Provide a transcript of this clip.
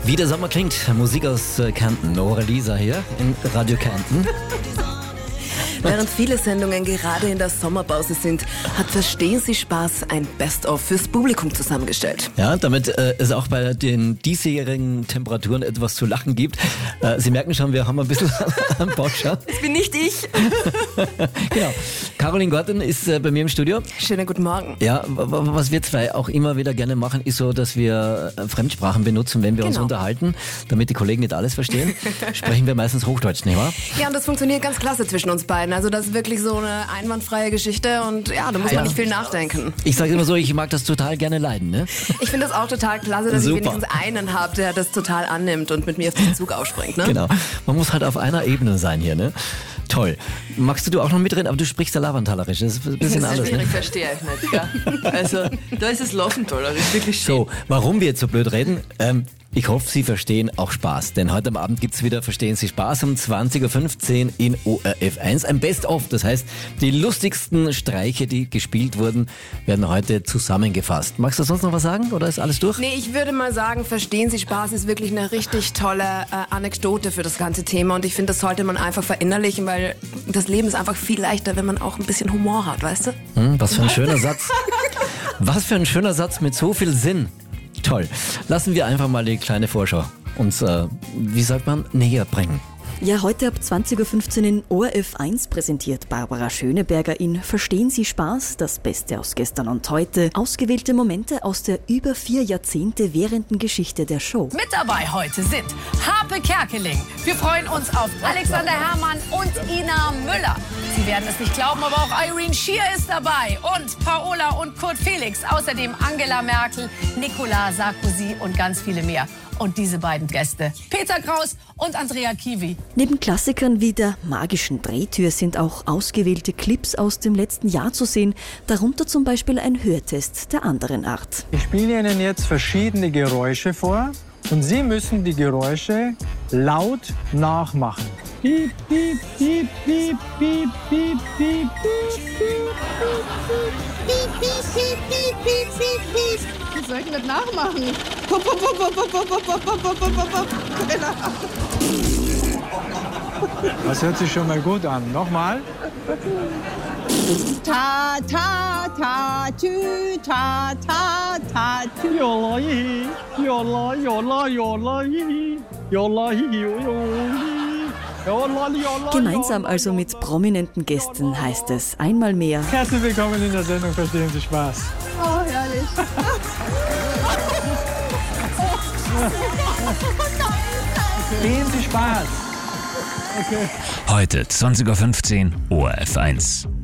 Wie der Sommer klingt, Musik aus Kärnten. Nora Lisa hier in Radio Kärnten. Während viele Sendungen gerade in der Sommerpause sind, hat Verstehen Sie Spaß ein Best-of fürs Publikum zusammengestellt. Ja, damit es auch bei den diesjährigen Temperaturen etwas zu lachen gibt. Sie merken schon, wir haben ein bisschen am Bauchschau. Das bin nicht ich. Genau. Caroline Gordon ist bei mir im Studio. Schönen guten Morgen. Ja, was wir zwei auch immer wieder gerne machen, ist so, dass wir Fremdsprachen benutzen, wenn wir uns unterhalten, damit die Kollegen nicht alles verstehen. Sprechen wir meistens Hochdeutsch, nicht wahr? Ja, und das funktioniert ganz klasse zwischen uns beiden. Also das ist wirklich so eine einwandfreie Geschichte und ja, da muss man nicht viel nachdenken. Ich sage immer so, ich mag das total gerne leiden, ne? Ich finde das auch total klasse, dass Super. ich wenigstens einen habe, der das total annimmt und mit mir auf den Zug aufspringt, ne? Genau. Man muss halt auf einer Ebene sein hier, ne? Toll. Magst du auch noch mitreden? Aber du sprichst ja Lavantalerisch. Das ist ein bisschen Das ist alles, schwierig, ne? verstehe ich nicht. Ja. Also, da ist es Laufentalerisch, wirklich schön. So, warum wir jetzt so blöd reden? Ich hoffe, Sie verstehen auch Spaß. Denn heute am Abend gibt's wieder Verstehen Sie Spaß um 20.15 Uhr in ORF1. Ein Best-of, das heißt, die lustigsten Streiche, die gespielt wurden, werden heute zusammengefasst. Magst du sonst noch was sagen oder ist alles durch? Nee, ich würde mal sagen, Verstehen Sie Spaß ist wirklich eine richtig tolle Anekdote für das ganze Thema und ich finde, das sollte man einfach verinnerlichen, weil das Leben ist einfach viel leichter, wenn man auch ein bisschen Humor hat, weißt du? Was für ein schöner Satz. Was für ein schöner Satz mit so viel Sinn. Toll. Lassen wir einfach mal die kleine Vorschau uns, wie sagt man, näher bringen. Ja, heute ab 20.15 Uhr in ORF1 präsentiert Barbara Schöneberger in Verstehen Sie Spaß, das Beste aus gestern und heute, ausgewählte Momente aus der über 4 Jahrzehnte währenden Geschichte der Show. Mit dabei heute sind Harpe Kerkeling. Wir freuen uns auf Alexander Herrmann und Ina Müller. Sie werden es nicht glauben, aber auch Irene Schier ist dabei. Und Paola und Kurt Felix. Außerdem Angela Merkel, Nicolas Sarkozy und ganz viele mehr. Und diese beiden Gäste, Peter Kraus und Andrea Kiwi. Neben Klassikern wie der magischen Drehtür sind auch ausgewählte Clips aus dem letzten Jahr zu sehen, darunter zum Beispiel ein Hörtest der anderen Art. Ich spiele Ihnen jetzt verschiedene Geräusche vor und Sie müssen die Geräusche laut nachmachen. Piep, piep, piep, piep, piep, piep, piep, Was soll ich denn nachmachen? Das hört sich schon mal gut an. Nochmal. Ta, ta, ta, tü, ta, ta, ta, tü. Jola, hi, jola, jola, jola, hi, jola, hi, jola, jola. Gemeinsam also mit prominenten Gästen heißt es einmal mehr. Herzlich willkommen in der Sendung Verstehen Sie Spaß. Oh, herrlich. Verstehen Sie Spaß. Heute 20.15 Uhr ORF1.